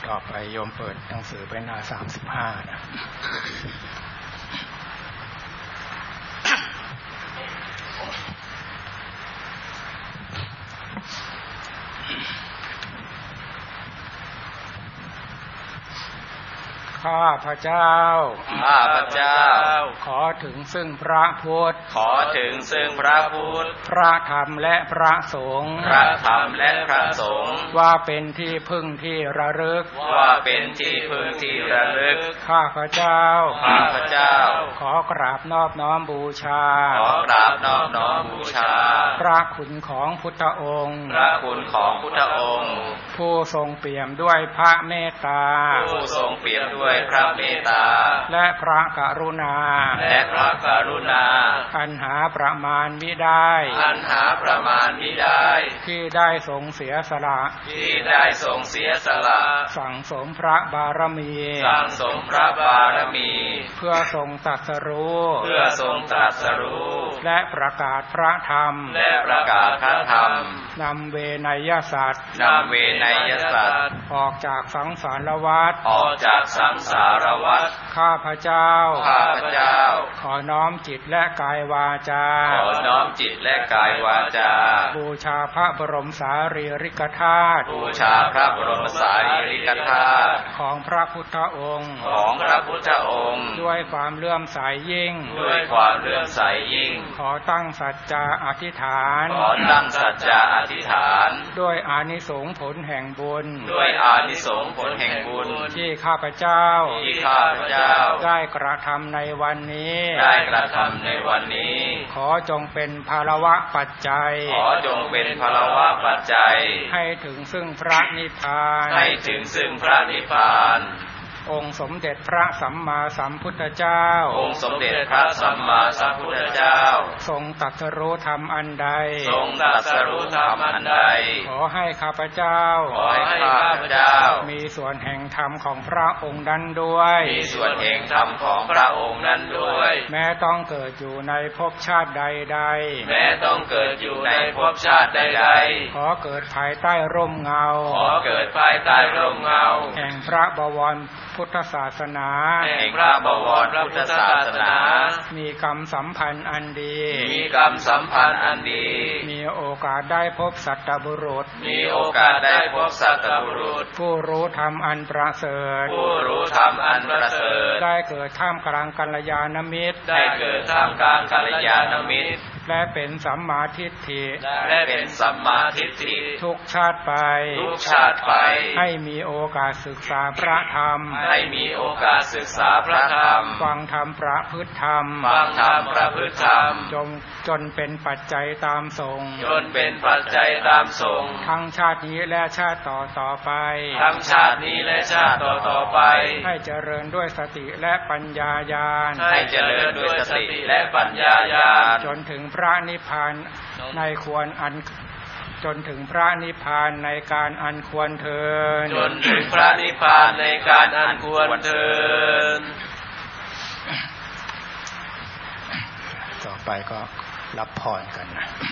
ต่อไปโยมเปิดหนังสือไปหน้า35นะข้าพเจ้าขอถึงซึ่งพระพุทธพระธรรมและพระสงฆ์ว่าเป็นที่พึ่งที่ระลึกข้าพเจ้าขอกราบนอบน้อมบูชาพระคุณของพุทธองค์ผู้ทรงเปี่ยมด้วยพระเมตตาและพระกรุณาอันหาประมาณมิได้ที่ได้ทรงเสียสละสั่งสมพระบารมีเพื่อทรงตรัสรู้และประกาศพระธรรมนำเวนยสัตว์ออกจากสังสารวัฏข้าพเจ้าขอน้อมจิตและกายวาจาบูชาพระบรมสารีริกธาตุของพระพุทธองค์ด้วยความเลื่อมใสยิ่งขอตั้งสัจจะอธิษฐานด้วยอานิสงส์ผลแห่งบุญที่ข้าพเจ้าได้กระทำในวันนี้ขอจงเป็นภาระวะปัจจัยให้ถึงซึ่งพระนิพพานองค์สมเด็จพระสัมมาสัมพุทธเจ้าทรงตรัสรู้ธรรมอันใดขอให้ข้าพเจ้ามีส่วนแห่งธรรมของพระองค์นั้นด้วยแม้ต้องเกิดอยู่ในภพชาติใดขอเกิดภายใต้ร่มเงาแห่งพระบวรพุทธศาสนามีกรรมสัมพันธ์อันดีมีโอกาสได้พบสัตตบุรุษผู้รู้ธรรมอันประเสริฐได้เกิดท่ามกลางกัลยาณมิตรและเป็นสัมมาทิฏฐิทุกชาติไปให้มีโอกาสศึกษาพระธรรมฟังธรรมประพฤติธรรมจนเป็นปัจจัยตามสงฆ์ทั้งชาตินี้และชาติต่อไปให้เจริญด้วยสติและปัญญาญาณจนถึงพระนิพพานในการอันควรเทินต่อไปก็รับพรกันนะ